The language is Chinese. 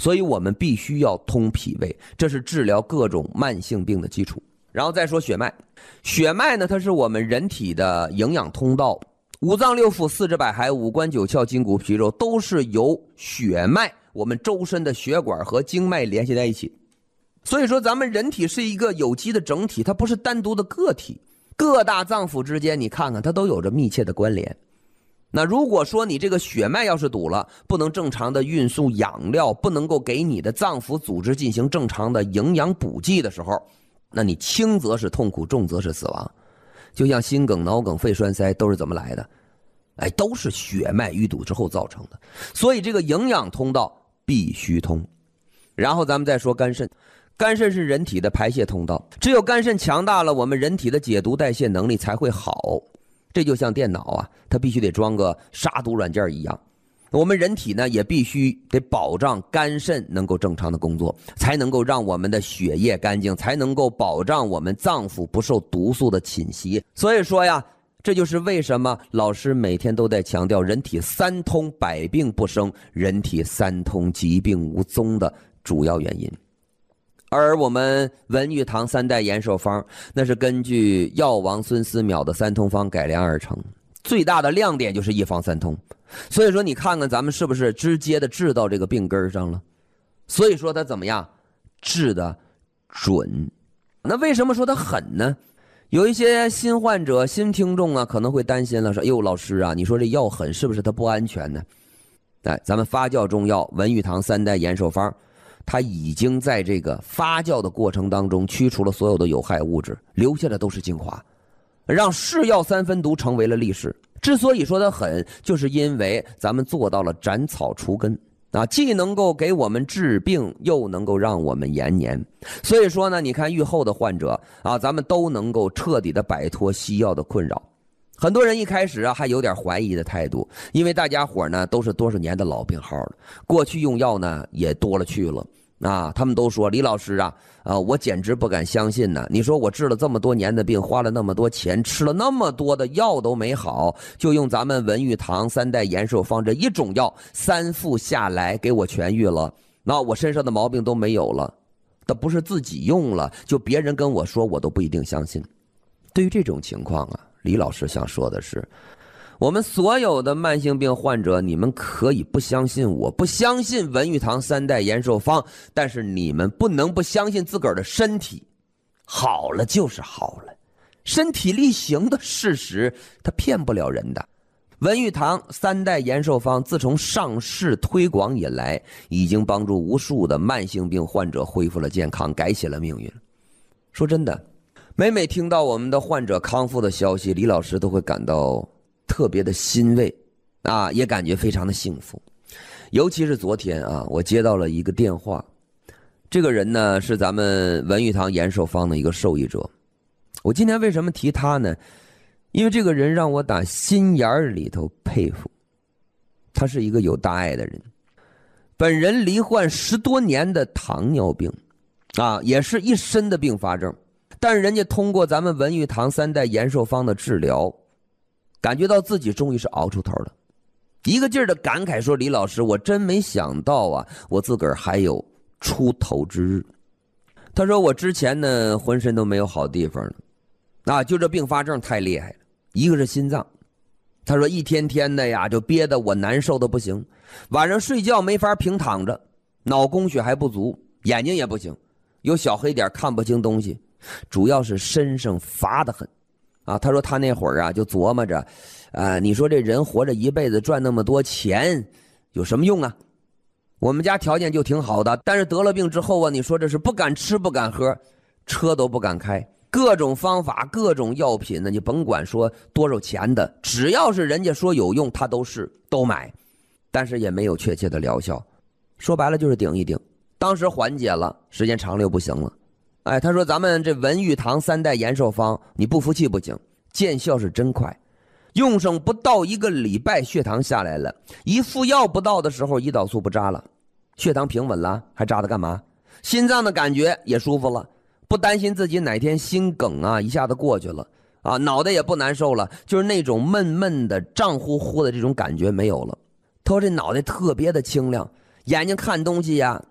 所以我们必须要通脾胃，这是治疗各种慢性病的基础。然后再说血脉，血脉呢，它是我们人体的营养通道，五脏六腑、四肢百骸、五官九窍、筋骨皮肉都是由血脉，我们周身的血管和经脉联系在一起。所以说咱们人体是一个有机的整体，它不是单独的个体，各大脏腑之间你看看它都有着密切的关联。那如果说你这个血脉要是堵了，不能正常的运送养料，不能够给你的脏腑组织进行正常的营养补给的时候，那你轻则是痛苦，重则是死亡。就像心梗、脑梗、肺栓塞都是怎么来的？都是血脉淤堵之后造成的。所以这个营养通道必须通。然后咱们再说肝肾，肝肾是人体的排泄通道，只有肝肾强大了，我们人体的解毒代谢能力才会好。这就像电脑啊，它必须得装个杀毒软件一样。我们人体呢，也必须得保障肝肾能够正常的工作，才能够让我们的血液干净，才能够保障我们脏腑不受毒素的侵袭。所以说呀，这就是为什么老师每天都在强调人体三通百病不生，人体三通疾病无踪的主要原因。而我们文玉堂三代延寿方，那是根据药王孙思邈的三通方改良而成，最大的亮点就是一方三通。所以说你看看咱们是不是直接的治到这个病根上了。所以说它怎么样治的准。那为什么说它狠呢？有一些新患者新听众啊可能会担心了，说哟老师啊，你说这药狠是不是它不安全呢？咱们发酵中药文玉堂三代延寿方，它已经在这个发酵的过程当中驱除了所有的有害物质，留下的都是精华，让是药三分毒成为了历史。之所以说它狠，就是因为咱们做到了斩草除根啊，既能够给我们治病，又能够让我们延年。所以说呢，你看愈后的患者啊，咱们都能够彻底的摆脱西药的困扰。很多人一开始啊还有点怀疑的态度，因为大家伙呢都是多少年的老病号了，过去用药呢也多了去了啊，他们都说李老师啊，我简直不敢相信呢。你说我治了这么多年的病，花了那么多钱，吃了那么多的药都没好，就用咱们文玉堂三代延寿方这一种药，3副下来给我痊愈了，那我身上的毛病都没有了。这不是自己用了，就别人跟我说，我都不一定相信。对于这种情况啊，李老师想说的是，我们所有的慢性病患者，你们可以不相信我，不相信文玉堂三代延寿方，但是你们不能不相信自个儿的身体，好了就是好了，身体力行的事实，它骗不了人的。文玉堂三代延寿方自从上市推广以来，已经帮助无数的慢性病患者恢复了健康，改写了命运。说真的，每听到我们的患者康复的消息，李老师都会感到特别的欣慰啊，也感觉非常的幸福。尤其是昨天啊，我接到了一个电话，这个人呢是咱们文玉堂延寿方的一个受益者。我今天为什么提他呢？因为这个人让我打心眼里头佩服。他是一个有大爱的人，本人罹患10多年的糖尿病啊，也是一身的并发症，但是人家通过咱们文玉堂三代延寿方的治疗，感觉到自己终于是熬出头了，一个劲儿的感慨说，李老师，我真没想到啊，我自个儿还有出头之日。他说我之前呢浑身都没有好地方了啊，就这并发症太厉害了，一个是心脏，他说一天天的呀就憋得我难受的不行，晚上睡觉没法平躺着，脑供血还不足，眼睛也不行，有小黑点看不清东西，主要是身上乏得很啊。他说他那会儿啊就琢磨着你说这人活着一辈子赚那么多钱有什么用啊？我们家条件就挺好的，但是得了病之后啊，你说这是不敢吃不敢喝，车都不敢开，各种方法各种药品呢，你甭管说多少钱的，只要是人家说有用他都买，但是也没有确切的疗效，说白了就是顶一顶。当时缓解了，时间长了又不行了。他说咱们这文玉堂三代延寿方，你不服气不行，见效是真快，用上不到1个礼拜，血糖下来了，一副药不到的时候，胰岛素不扎了，血糖平稳了，还扎它干嘛？心脏的感觉也舒服了，不担心自己哪天心梗啊一下子过去了啊，脑袋也不难受了，就是那种闷闷的胀乎乎的这种感觉没有了。他说这脑袋特别的清亮，眼睛看东西呀